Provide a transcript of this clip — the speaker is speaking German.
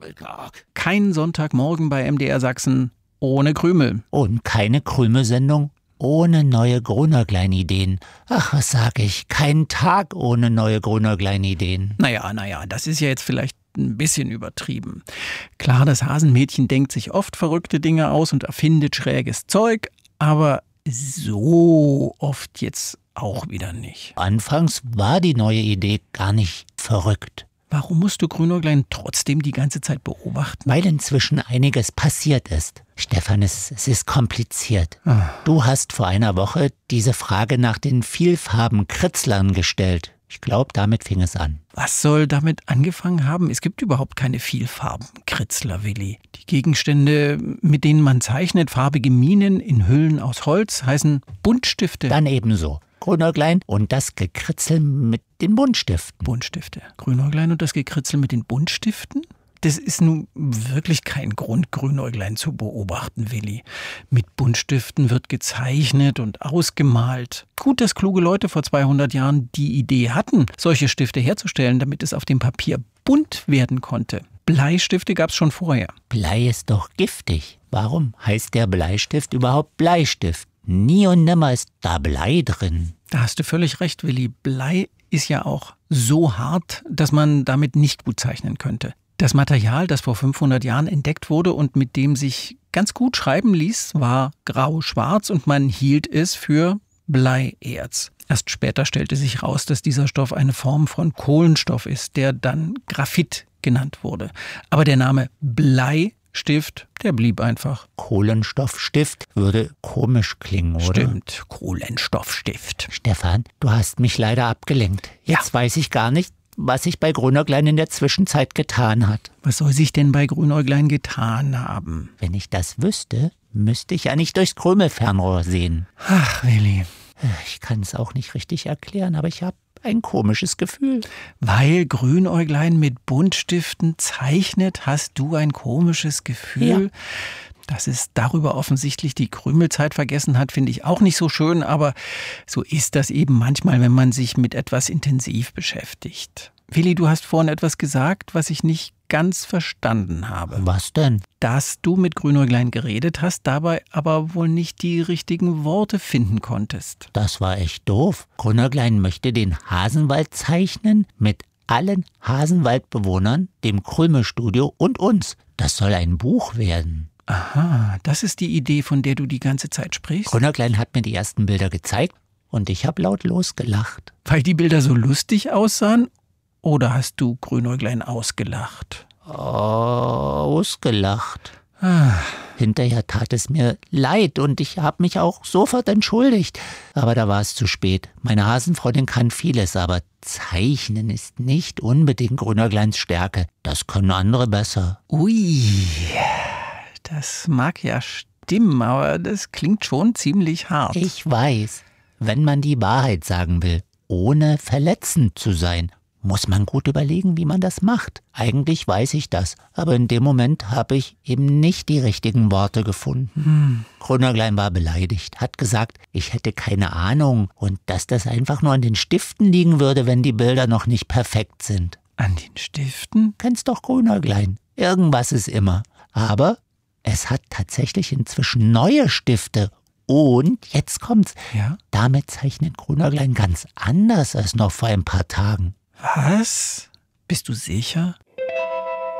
Krümeltag. Kein Sonntagmorgen bei MDR Sachsen ohne Krümel. Und keine Krümelsendung ohne neue Grünäuglein-Ideen. Ach, was sag ich? Kein Tag ohne neue Grünäuglein-Ideen. Naja, das ist ja jetzt vielleicht ein bisschen übertrieben. Klar, das Hasenmädchen denkt sich oft verrückte Dinge aus und erfindet schräges Zeug, aber so oft jetzt auch wieder nicht. Anfangs war die neue Idee gar nicht verrückt. Warum musst du Grünäuglein trotzdem die ganze Zeit beobachten? Weil inzwischen einiges passiert ist. Stefan, es ist kompliziert. Du hast vor einer Woche diese Frage nach den Vielfarben-Kritzlern gestellt. Ich glaube, damit fing es an. Was soll damit angefangen haben? Es gibt überhaupt keine Vielfarben-Kritzler, Willi. Die Gegenstände, mit denen man zeichnet, farbige Minen in Hüllen aus Holz, heißen Buntstifte. Dann ebenso. Grünäuglein und das Gekritzel mit den Buntstiften. Buntstifte. Grünäuglein und das Gekritzel mit den Buntstiften? Das ist nun wirklich kein Grund, Grünäuglein zu beobachten, Willi. Mit Buntstiften wird gezeichnet und ausgemalt. Gut, dass kluge Leute vor 200 Jahren die Idee hatten, solche Stifte herzustellen, damit es auf dem Papier bunt werden konnte. Bleistifte gab es schon vorher. Blei ist doch giftig. Warum heißt der Bleistift überhaupt Bleistift? Nie und nimmer ist da Blei drin. Da hast du völlig recht, Willi. Blei ist ja auch so hart, dass man damit nicht gut zeichnen könnte. Das Material, das vor 500 Jahren entdeckt wurde und mit dem sich ganz gut schreiben ließ, war grau-schwarz und man hielt es für Bleierz. Erst später stellte sich raus, dass dieser Stoff eine Form von Kohlenstoff ist, der dann Graphit genannt wurde. Aber der Name Bleistift, der blieb einfach. Kohlenstoffstift würde komisch klingen, oder? Stimmt, Kohlenstoffstift. Stefan, du hast mich leider abgelenkt. Jetzt weiß ich gar nicht, was sich bei Grünäuglein in der Zwischenzeit getan hat. Was soll sich denn bei Grünäuglein getan haben? Wenn ich das wüsste, müsste ich ja nicht durchs Krümelfernrohr sehen. Ach, Willi. Ich kann es auch nicht richtig erklären, aber ich habe ein komisches Gefühl. Weil Grünäuglein mit Buntstiften zeichnet, hast du ein komisches Gefühl? Ja. Dass es darüber offensichtlich die Krümelzeit vergessen hat, finde ich auch nicht so schön, aber so ist das eben manchmal, wenn man sich mit etwas intensiv beschäftigt. Willi, du hast vorhin etwas gesagt, was ich nicht ganz verstanden habe. Was denn? Dass du mit Grünäuglein geredet hast, dabei aber wohl nicht die richtigen Worte finden konntest. Das war echt doof. Grünäuglein möchte den Hasenwald zeichnen mit allen Hasenwaldbewohnern, dem Krümelstudio und uns. Das soll ein Buch werden. Aha, das ist die Idee, von der du die ganze Zeit sprichst? Grünäuglein hat mir die ersten Bilder gezeigt und ich habe laut losgelacht. Weil die Bilder so lustig aussahen? Oder hast du Grünäuglein ausgelacht? Ausgelacht. Hinterher tat es mir leid und ich habe mich auch sofort entschuldigt. Aber da war es zu spät. Meine Hasenfreundin kann vieles, aber Zeichnen ist nicht unbedingt Grünäugleins Stärke. Das können andere besser. Ui, das mag ja stimmen, aber das klingt schon ziemlich hart. Ich weiß, wenn man die Wahrheit sagen will, ohne verletzend zu sein, muss man gut überlegen, wie man das macht. Eigentlich weiß ich das, aber in dem Moment habe ich eben nicht die richtigen Worte gefunden. Grünäuglein war beleidigt, hat gesagt, ich hätte keine Ahnung und dass das einfach nur an den Stiften liegen würde, wenn die Bilder noch nicht perfekt sind. An den Stiften? Kennst doch Grünäuglein. Irgendwas ist immer. Aber es hat tatsächlich inzwischen neue Stifte. Und jetzt kommt's. Ja? Damit zeichnet Grünäuglein ganz anders als noch vor ein paar Tagen. Was? Bist du sicher?